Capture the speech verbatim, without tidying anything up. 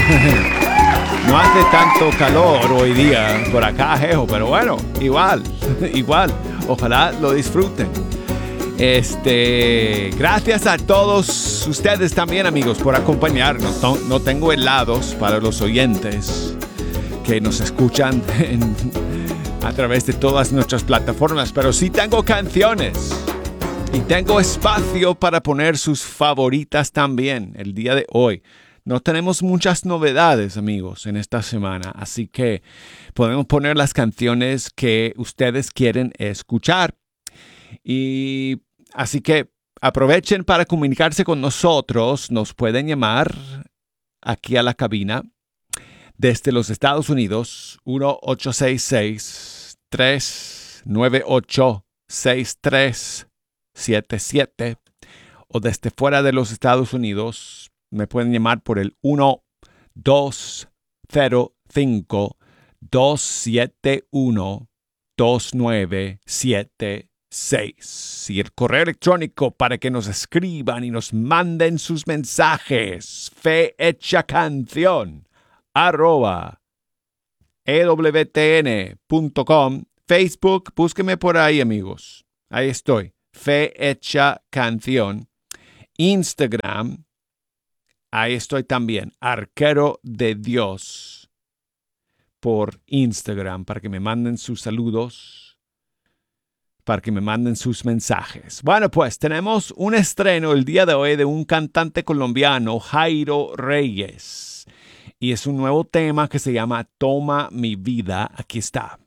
No hace tanto calor hoy día por acá, jejo, pero bueno, igual, igual. Ojalá lo disfruten. Este, gracias a todos ustedes también, amigos, por acompañarnos. No, no tengo helados para los oyentes que nos escuchan en, a través de todas nuestras plataformas, pero sí tengo canciones y tengo espacio para poner sus favoritas también el día de hoy. No tenemos muchas novedades, amigos, en esta semana, así que podemos poner las canciones que ustedes quieren escuchar. Y así que aprovechen para comunicarse con nosotros. Nos pueden llamar aquí a la cabina desde los Estados Unidos, uno ocho seis seis, tres nueve ocho, seis tres siete siete, o desde fuera de los Estados Unidos me pueden llamar por el uno dos cero cinco, dos siete uno, dos nueve siete seis. Y el correo electrónico para que nos escriban y nos manden sus mensajes: fehechacanción arroba ewtn punto com. Facebook, búsqueme por ahí, amigos. Ahí estoy. Fe Hecha Canción. Instagram, ahí estoy también. Arquero de Dios por Instagram, para que me manden sus saludos, para que me manden sus mensajes. Bueno, pues tenemos un estreno el día de hoy de un cantante colombiano, Jairo Reyes. Y es un nuevo tema que se llama Toma mi vida. Aquí está.